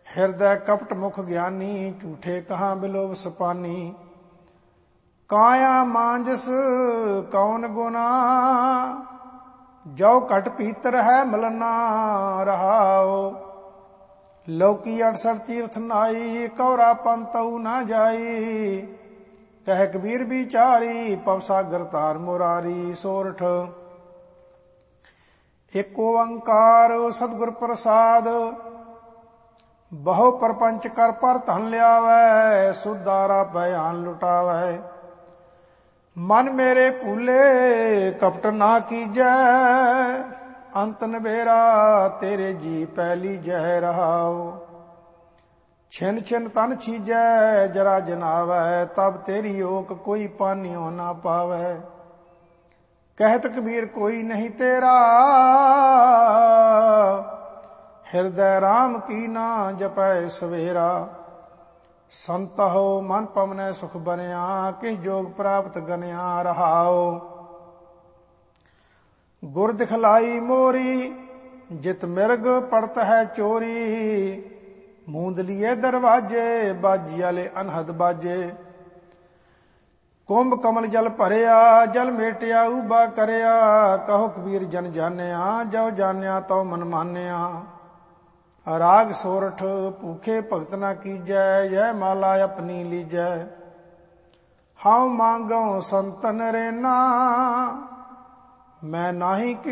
ਹਿਰਦੈ ਕਪਟ ਮੁਖ ਗਿਆਨੀ, ਝੂਠੇ ਕਹਾਂ ਬਿਲੋਵ ਸਪਾਨੀ। ਕਾਇਆ ਮਾਂਜਸ ਕੌਣ ਗੁਨਾ, ਜੋ ਘਟ ਭੀਤਰ ਹੈ ਮਲਨਾ ਰਹਾਓ। ਲੋਕੀ 68 ਤੀਰਥ ਨਾਈ, ਕੌਰਾ ਪੰਤਉ ਨਾ ਜਾਈ। ਕਹਿ ਕਬੀਰ ਵਿਚਾਰੀ, ਪਵ ਸਾਗਰ ਤਾਰ ਮੁਰਾਰੀ। ਸੋਰਠ ਏਕ ਓੰਕਾਰ ਸਤਿਗੁਰ ਪ੍ਰਸਾਦ, ਬਹੁ ਪਰਪੰਚ ਕਰ ਪਰ ਧਨ ਲਿਆਵੈ। ਸੁਦਾਰਾ ਭਿਆਨ ਲੁਟਾਵੈ, ਮਨ ਮੇਰੇ ਭੂਲੇ ਕਪਟ ਨਾ ਕੀਜੈ। ਅੰਤ ਨਬੇਰਾ ਤੇਰੇ ਜੀ ਪਹਿਲੀ ਜੈ ਰਹਾਉ। ਛਿਨ ਛਿਨ ਤਨ ਛੀਜੈ ਜਰਾ ਜਨਾਵੈ, ਤਬ ਤੇਰੀ ਓਕ ਕੋਈ ਪਾਨਿਓ ਨਾ ਪਾਵੈ। ਕਹਿਤ ਕਬੀਰ ਕੋਈ ਨਹੀਂ ਤੇਰਾ, ਹਿਰਦੈ ਰਾਮ ਕੀ ਨਾ ਜਪੈ ਸਵੇਰਾ। ਸੰਤਹੁ ਮਨ ਪਵਨੈ ਸੁਖ ਬਨਿਆ, ਕਿਸ ਜੋਗ ਪ੍ਰਾਪਤ ਗਨਿਆ ਰਹਾਉ। ਗੁਰ ਦਿਖਲਾਈ ਮੋਰੀ, ਜਿਤ ਮਿਰਗ ਪੜਤ ਹੈ ਚੋਰੀ। ਮੂੰਦਲੀਏ ਦਰਵਾਜੇ, ਬਾਜੀ ਵਾਲੇ ਅਨਹਦ ਬਾਜੇ। ਕੁੰਭ ਕਮਲ ਜਲ ਭਰਿਆ, ਜਲ ਮੇਟਿਆ ਉਬਾ ਕਰਿਆ। ਕਹੋ ਕਬੀਰ ਜਨ ਜਾਣਿਆ, ਜੋ ਜਾਣਿਆ ਤਉ ਮਨ ਮਾਨਿਆ। ਰਾਗ ਸੋਰਠ ਭੂਖੇ ਭਗਤ ਨਾ ਕੀਜੈ, ਯਹ ਮਾਲਾ ਆਪਣੀ ਲੀਜੈ। ਹਉ ਮੰਗਉ ਸੰਤਨ ਰੇਨਾ, ਮੈਂ ਨਾਹੀ